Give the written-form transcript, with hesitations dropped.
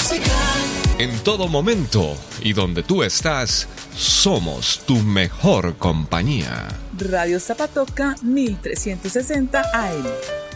En todo momento y donde tú estás, somos tu mejor compañía. Radio Zapatoca 1360 AM.